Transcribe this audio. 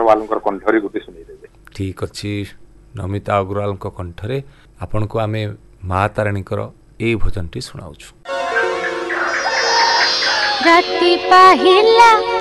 अग्रवाल कंठरे गोटे सुनईदेवे। ठीक अच्छी नमिता अग्रवाल कंठरे आपण को आमे माँ तारिणी ए भजन टी सुनाउछु। राति पाहिला